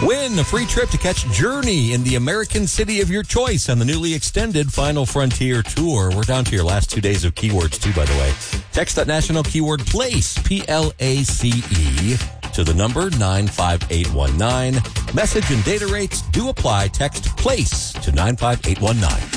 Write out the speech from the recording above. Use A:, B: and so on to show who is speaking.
A: Win a free trip to catch Journey in the American city of your choice on the newly extended Final Frontier Tour. We're down to your last 2 days of keywords, too, by the way. Text that national keyword PLACE, P-L-A-C-E, to the number 95819. Message and data rates do apply. Text PLACE to 95819.